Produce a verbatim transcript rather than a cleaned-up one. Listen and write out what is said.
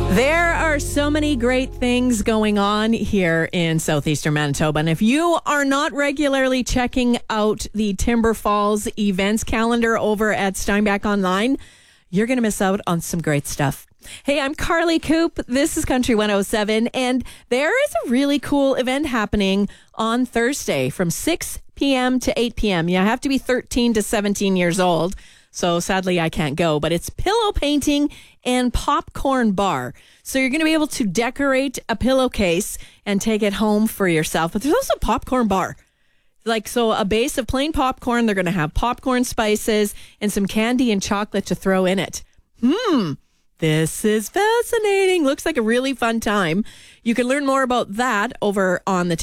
There are so many great things going on here in southeastern Manitoba. And if you are not regularly checking out the Timber Falls events calendar over at Steinbach Online, you're going to miss out on some great stuff. Hey, I'm Carly Coop. This is Country one oh seven, and there is a really cool event happening on Thursday from six p.m. to eight p.m. You have to be thirteen to seventeen years old. So sadly, I can't go, but it's pillow painting and popcorn bar. So you're going to be able to decorate a pillowcase and take it home for yourself. But there's also a popcorn bar. Like, so a base of plain popcorn. They're going to have popcorn spices and some candy and chocolate to throw in it. Hmm. This is fascinating. Looks like a really fun time. You can learn more about that over on the